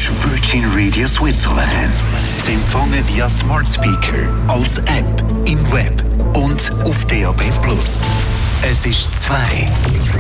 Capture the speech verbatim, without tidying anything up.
ist Virgin Radio Switzerland. Sie empfangen via Smart Speaker, als App, im Web und auf D A B plus. Es ist zwei.